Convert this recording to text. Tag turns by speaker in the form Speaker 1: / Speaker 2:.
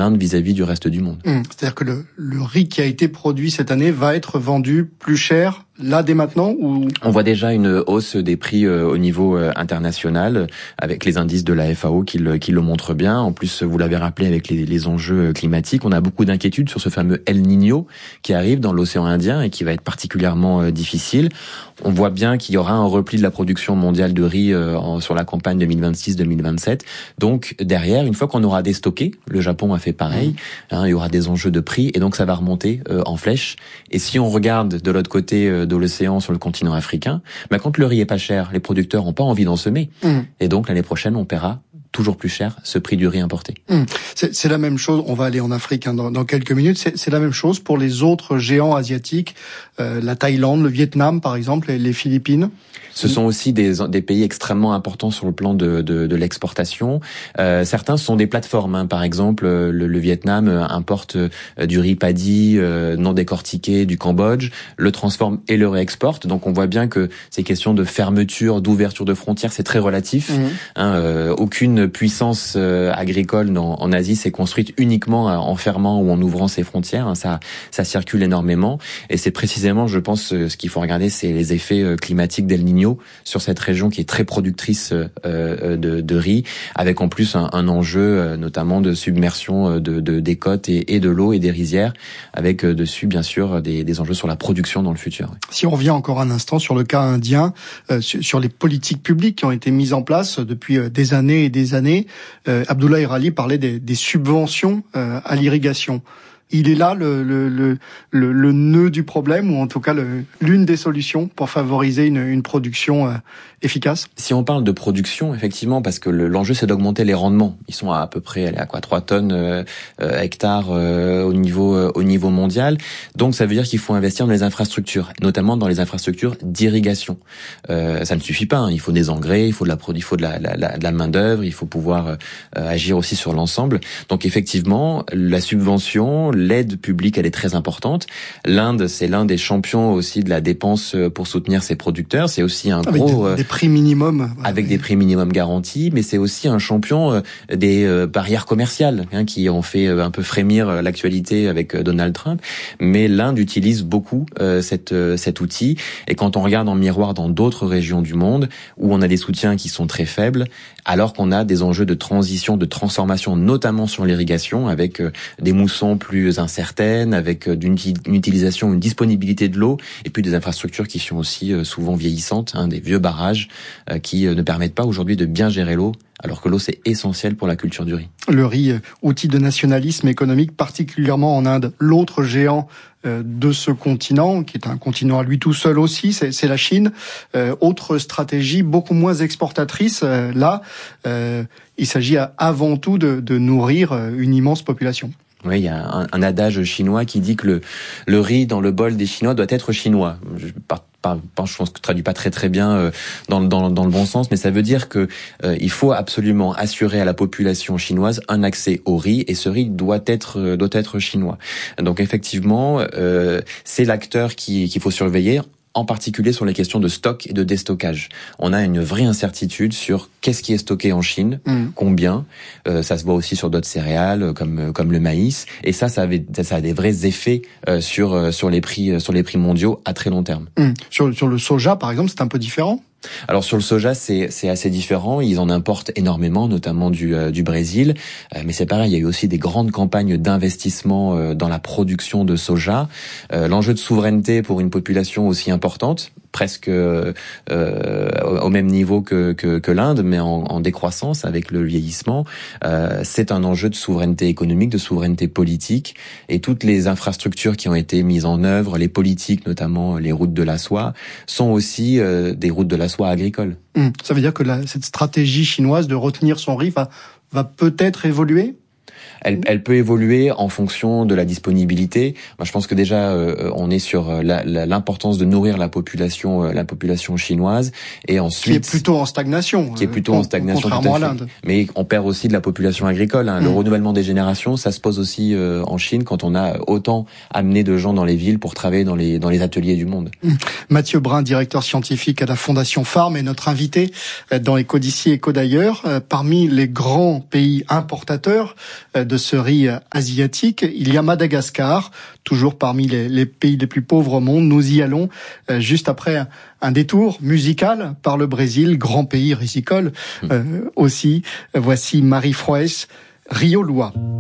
Speaker 1: l'Inde vis-à-vis du reste du monde.
Speaker 2: C'est-à-dire que le riz qui a été produit cette année va être vendu plus cher là dès maintenant ou...
Speaker 1: On voit déjà une hausse des prix au niveau international avec les indices de la FAO qui le montrent bien. En plus, vous l'avez rappelé avec les enjeux climatiques, on a beaucoup d'inquiétudes sur ce fameux El Niño qui arrive dans l'océan Indien et qui va être particulièrement difficile. On voit bien qu'il y aura un repli de la production mondiale de riz sur la campagne 2026-2027. Donc derrière, une fois qu'on aura déstocké, le Japon a fait pareil, il y aura des enjeux de prix et donc ça va remonter en flèche. Et si on regarde de l'autre côté de l'océan sur le continent africain, quand le riz est pas cher, les producteurs n'ont pas envie d'en semer. Et donc l'année prochaine, on paiera toujours plus cher ce prix du riz importé.
Speaker 2: C'est la même chose, on va aller en Afrique dans quelques minutes, c'est la même chose pour les autres géants asiatiques, la Thaïlande, le Vietnam par exemple, les Philippines.
Speaker 1: Ce sont aussi des pays extrêmement importants sur le plan de l'exportation. Certains sont des plateformes. Par exemple, le Vietnam importe du riz paddy non décortiqué du Cambodge, le transforme et le réexporte. Donc on voit bien que ces questions de fermeture, d'ouverture de frontières, c'est très relatif. Aucune puissance agricole en Asie s'est construite uniquement en fermant ou en ouvrant ses frontières. Ça circule énormément. Et c'est précisément, je pense, ce qu'il faut regarder, c'est les effets climatiques d'El Niño sur cette région qui est très productrice de riz, avec en plus un enjeu notamment de submersion des côtes et de l'eau et des rizières, avec dessus bien sûr des enjeux sur la production dans le futur.
Speaker 2: Si on revient encore un instant sur le cas indien, sur les politiques publiques qui ont été mises en place depuis des années et des années, Abdullah Irali parlait des subventions à l'irrigation. Il est là le nœud du problème, ou en tout cas l'une des solutions pour favoriser une production efficace.
Speaker 1: Si on parle de production, effectivement, parce que l'enjeu c'est d'augmenter les rendements. Ils sont à peu près 3 tonnes hectares au niveau mondial. Donc ça veut dire qu'il faut investir dans les infrastructures, notamment dans les infrastructures d'irrigation. Ça ne suffit pas, il faut des engrais, il faut de la main d'œuvre, il faut pouvoir agir aussi sur l'ensemble. Donc effectivement, la subvention, l'aide publique, elle est très importante. L'Inde, c'est l'un des champions aussi de la dépense pour soutenir ses producteurs. C'est aussi un gros
Speaker 2: des prix minimum,
Speaker 1: avec des prix minimums garantis, mais c'est aussi un champion des barrières commerciales qui ont fait un peu frémir l'actualité avec Donald Trump. Mais l'Inde utilise beaucoup cet outil. Et quand on regarde en miroir dans d'autres régions du monde où on a des soutiens qui sont très faibles, alors qu'on a des enjeux de transition, de transformation, notamment sur l'irrigation, avec des moussons plus incertaines, avec une utilisation, une disponibilité de l'eau, et puis des infrastructures qui sont aussi souvent vieillissantes, des vieux barrages qui ne permettent pas aujourd'hui de bien gérer l'eau, alors que l'eau c'est essentiel pour la culture du riz.
Speaker 2: Le riz, outil de nationalisme économique, particulièrement en Inde. L'autre géant de ce continent, qui est un continent à lui tout seul aussi, c'est la Chine. Autre stratégie beaucoup moins exportatrice. Il s'agit avant tout de nourrir une immense population.
Speaker 1: Oui, il y a un adage chinois qui dit que le riz dans le bol des Chinois doit être chinois. Je pense que je traduis pas très bien dans le bon sens, mais ça veut dire que il faut absolument assurer à la population chinoise un accès au riz, et ce riz doit être chinois. Donc effectivement, c'est l'acteur qu'il faut surveiller, en particulier sur les questions de stock et de déstockage. On a une vraie incertitude sur qu'est-ce qui est stocké en Chine, combien. Ça se voit aussi sur d'autres céréales comme le maïs, et ça a des vrais effets sur les prix mondiaux à très long terme.
Speaker 2: Sur le soja par exemple, c'est un peu différent.
Speaker 1: Alors sur le soja, c'est assez différent. Ils en importent énormément, notamment du Brésil. Mais c'est pareil, il y a eu aussi des grandes campagnes d'investissement dans la production de soja. L'enjeu de souveraineté pour une population aussi importante, presque au même niveau que l'Inde, mais en décroissance avec le vieillissement. C'est un enjeu de souveraineté économique, de souveraineté politique, et toutes les infrastructures qui ont été mises en œuvre, les politiques, notamment les routes de la soie, sont aussi des routes de la soie agricole.
Speaker 2: Ça veut dire que cette stratégie chinoise de retenir son riz va peut-être évoluer ?
Speaker 1: Elle peut évoluer en fonction de la disponibilité. Moi, je pense que déjà, on est sur l'importance de nourrir la population chinoise, et ensuite
Speaker 2: qui est plutôt en stagnation. Contrairement à l'Inde.
Speaker 1: Mais on perd aussi de la population agricole. Le renouvellement des générations, ça se pose aussi en Chine quand on a autant amené de gens dans les villes pour travailler dans les ateliers du monde.
Speaker 2: Mathieu Brun, directeur scientifique à la Fondation Farm, est notre invité dans Éco d'ici, Éco d'ailleurs. Parmi les grands pays importateurs de ce riz asiatique, il y a Madagascar, toujours parmi les pays les plus pauvres au monde. Nous y allons juste après un détour musical par le Brésil, grand pays risicole aussi. Voici Marie Froes, Rio Lua.